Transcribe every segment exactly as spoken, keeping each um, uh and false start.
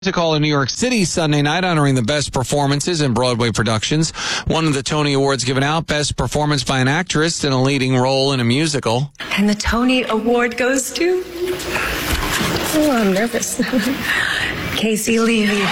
Musical in New York City Sunday night, honoring the best performances in Broadway productions. One of the Tony Awards given out, Best Performance by an Actress in a Leading Role in a Musical. And the Tony Award goes to... Oh, I'm nervous. Casey Levy.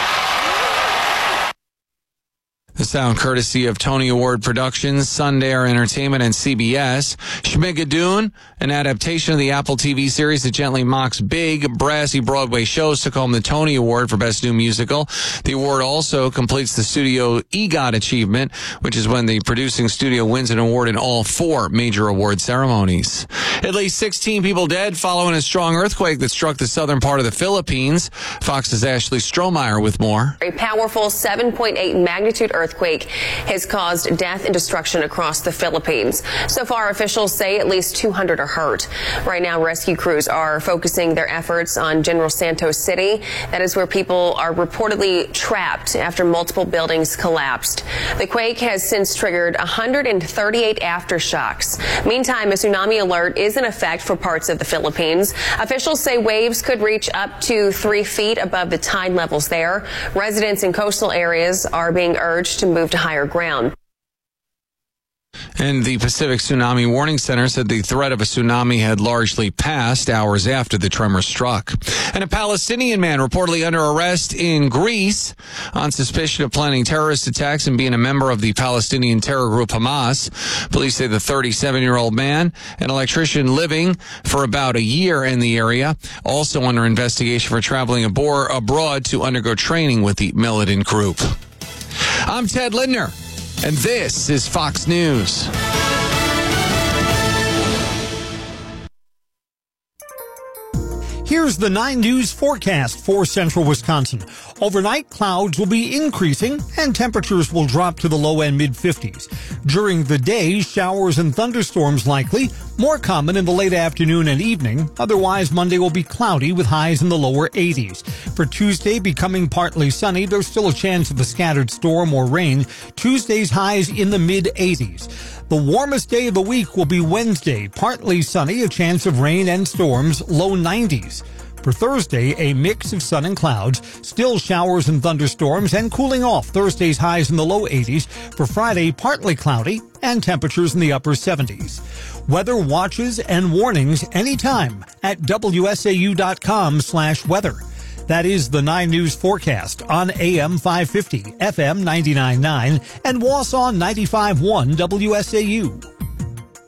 The sound courtesy of Tony Award Productions, Sundare Entertainment, and C B S. Schmigadoon, an adaptation of the Apple T V series that gently mocks big, brassy Broadway shows, took home the Tony Award for Best New Musical. The award also completes the studio EGOT achievement, which is when the producing studio wins an award in all four major award ceremonies. At least sixteen people dead following a strong earthquake that struck the southern part of the Philippines. Fox's Ashley Strohmeyer with more. A powerful seven point eight magnitude earthquake earthquake has caused death and destruction across the Philippines. So far, officials say at least two hundred are hurt. Right now, rescue crews are focusing their efforts on General Santos City. That is where people are reportedly trapped after multiple buildings collapsed. The quake has since triggered one hundred thirty-eight aftershocks. Meantime, a tsunami alert is in effect for parts of the Philippines. Officials say waves could reach up to three feet above the tide levels there. Residents in coastal areas are being urged to move to higher ground. And the Pacific Tsunami Warning Center said the threat of a tsunami had largely passed hours after the tremor struck. And a Palestinian man reportedly under arrest in Greece on suspicion of planning terrorist attacks and being a member of the Palestinian terror group Hamas. Police say the thirty-seven-year-old man, an electrician living for about a year in the area, also under investigation for traveling abroad to undergo training with the militant group. I'm Ted Lindner, and this is Fox News. Here's the nine News forecast for central Wisconsin. Overnight, clouds will be increasing and temperatures will drop to the low and mid fifties. During the day, showers and thunderstorms likely, more common in the late afternoon and evening. Otherwise, Monday will be cloudy with highs in the lower eighties. For Tuesday, becoming partly sunny, there's still a chance of a scattered storm or rain. Tuesday's highs in the mid eighties. The warmest day of the week will be Wednesday, partly sunny, a chance of rain and storms, low nineties. For Thursday, a mix of sun and clouds, still showers and thunderstorms, and cooling off. Thursday's highs in the low eighties. For Friday, partly cloudy and temperatures in the upper seventies. Weather watches and warnings anytime at W S A U dot com slash weather. That is the nine News forecast on A M five fifty, F M ninety-nine point nine, and Wausau ninety-five point one W S A U.